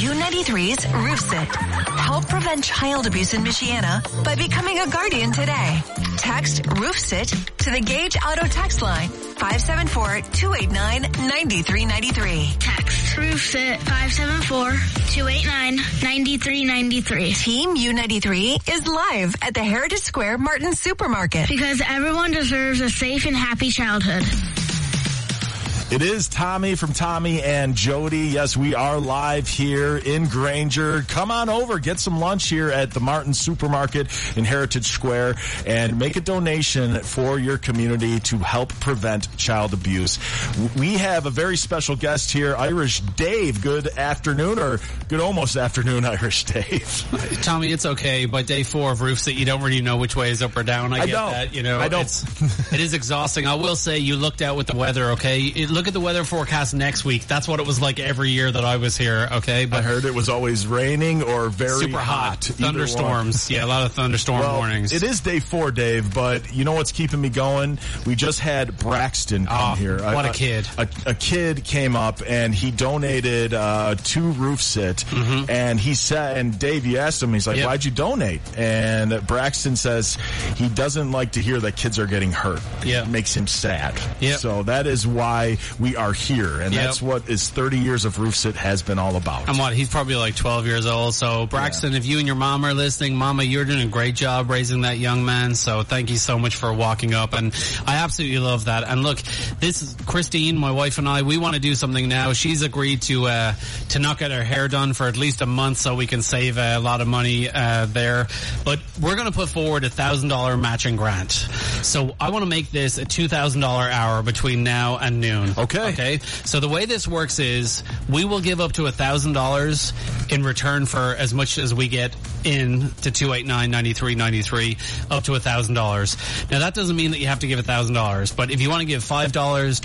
U93's Roof Sit. Help prevent child abuse in Michiana by becoming a guardian today. Text Roof Sit to the Gage Auto text line 574-289-9393. Text Roof Sit 574-289-9393. Team U93 is live at the Heritage Square Martin Supermarket. Because everyone deserves a safe and happy childhood. It is Tommy from Tommy and Jody. Yes, we are live here in Granger. Come on over, get some lunch here at the Martin Supermarket in Heritage Square and make a donation for your community to help prevent child abuse. We have a very special guest here, Irish Dave. Good afternoon, or good almost afternoon, Irish Dave. Tommy, it's okay. By day 4 of Roof Sit, you don't really know which way is up or down. I get that. You know, I don't. It is exhausting. I will say you looked out with the weather, okay? Look at the weather forecast next week. That's what it was like every year that I was here, okay? But I heard it was always raining or very super hot. Thunderstorms. Yeah, a lot of thunderstorm warnings. It is day 4, Dave, but you know what's keeping me going? We just had Braxton come here. What a kid. A kid came up and he donated to Roof Sit, and he said, and Dave, you asked him, he's like, why'd you donate? And Braxton says he doesn't like to hear that kids are getting hurt. Yeah. It makes him sad. Yeah. So that is why we are here, and that's what is 30 years of Roof Sit has been all about. And what, he's probably like 12 years old. So Braxton, if you and your mom are listening, Mama, you're doing a great job raising that young man. So thank you so much for walking up, and I absolutely love that. And look, this is Christine, my wife, and I. We want to do something now. She's agreed to not get her hair done for at least a month, so we can save a lot of money there. But we're going to put forward $1,000 matching grant. So I want to make this a $2,000 hour between now and noon. Okay. So the way this works is we will give up to $1,000 in return for as much as we get in to 289-9393, up to $1,000. Now that doesn't mean that you have to give $1,000, but if you want to give $5, $20,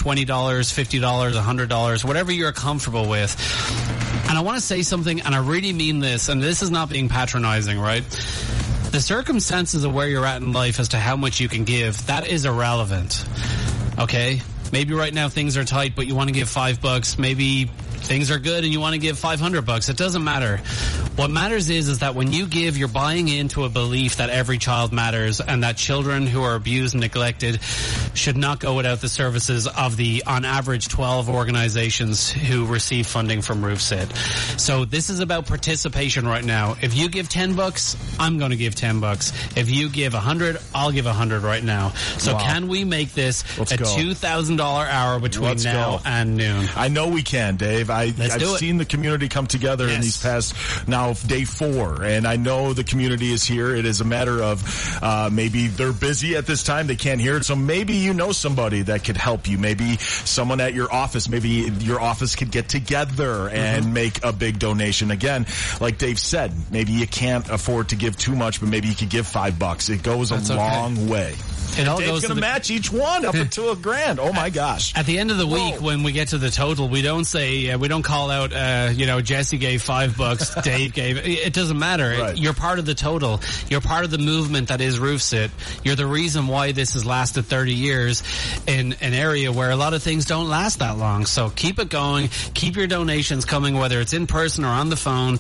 $50, $100, whatever you're comfortable with. And I want to say something, and I really mean this, and this is not being patronizing, right? The circumstances of where you're at in life as to how much you can give, that is irrelevant. Okay? Maybe right now things are tight, but you want to give $5. Maybe things are good and you want to give $500. It doesn't matter. What matters is that when you give, you're buying into a belief that every child matters and that children who are abused and neglected should not go without the services of the, on average, 12 organizations who receive funding from Roof Sit. So this is about participation right now. If you give $10, I'm going to give $10. If you give $100, I'll give $100 right now. So can we make this a $2,000 hour between now and noon? I know we can, Dave. I've seen the community come together in these past, now day 4, and I know the community is here. It is a matter of maybe they're busy at this time, they can't hear it, so maybe you know somebody that could help you. Maybe someone at your office, maybe your office could get together and make a big donation. Again, like Dave said, maybe you can't afford to give too much, but maybe you could give $5. It goes a long way. It all Dave's going to match each one up into $1,000. Oh my gosh! At the end of the week, when we get to the total, we don't say we don't call out. Jesse gave $5, Dave gave. It doesn't matter. Right. You're part of the total. You're part of the movement that is Roof Sit. You're the reason why this has lasted 30 years in an area where a lot of things don't last that long. So keep it going. Keep your donations coming, whether it's in person or on the phone.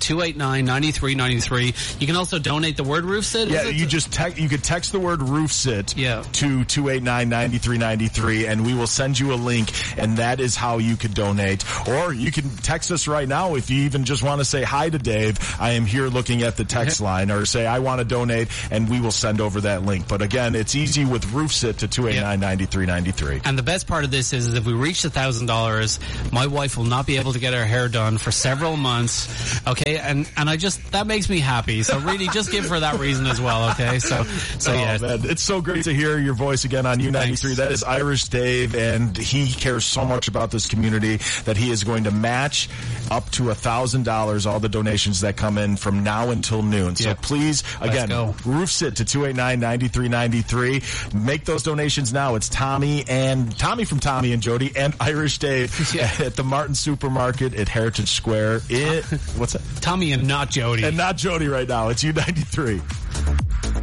289-9393. You can also donate the word Roof Sit. Yeah, you could text the word Roof Sit. Yeah. To 289-9393, and we will send you a link, and that is how you could donate. Or you can text us right now if you even just want to say hi to Dave. I am here looking at the text line, or say I want to donate, and we will send over that link. But again, it's easy with Roof Sit to 289-9393. And the best part of this is if we reach $1,000, my wife will not be able to get her hair done for several months. Okay, and that makes me happy. So really, just give for that reason as well. Okay, so yeah, man, it's so great to hear your voice again on U93. Thanks. That is Irish Dave, and he cares so much about this community that he is going to match up to $1,000 all the donations that come in from now until noon. So please, again, Roof Sit to 289-9393. Make those donations now. It's Tommy from Tommy and Jody and Irish Dave at the Martin Supermarket at Heritage Square. What's that? Tommy and not Jody. And not Jody right now. It's U93.